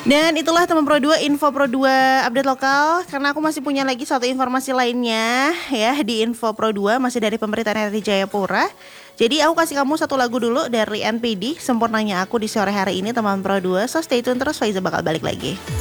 Dan itulah teman Pro 2 info Pro 2 update lokal. Karena aku masih punya lagi satu informasi lainnya ya di info Pro 2 masih dari pemerintahan RI Jayapura. Jadi aku kasih kamu satu lagu dulu dari NPD, Sempurnanya Aku di sore hari ini teman Pro 2. So stay tune terus, Faiza bakal balik lagi.